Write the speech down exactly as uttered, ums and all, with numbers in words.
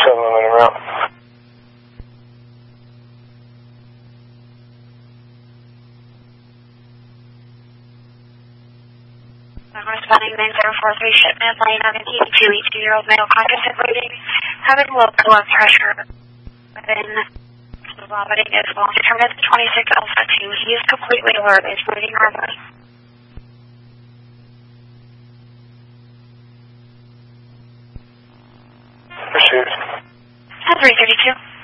seven minute route. Responding nine zero four three shipment, line on an eighty-two, eighty-two-year-old male, cognizant breathing, having low blood pressure, within vomiting is long determined at twenty-six alpha two. He is completely alert, is breathing normally. Pursued. three thirty-two.